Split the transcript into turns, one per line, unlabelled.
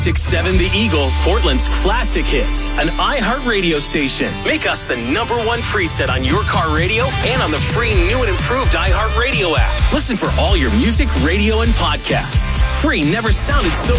106.7 The Eagle, Portland's classic hits, an iHeartRadio station. Make us the number one preset on your car radio and on the free new and improved iHeartRadio app. Listen for all your music, radio, and podcasts. Free never sounded so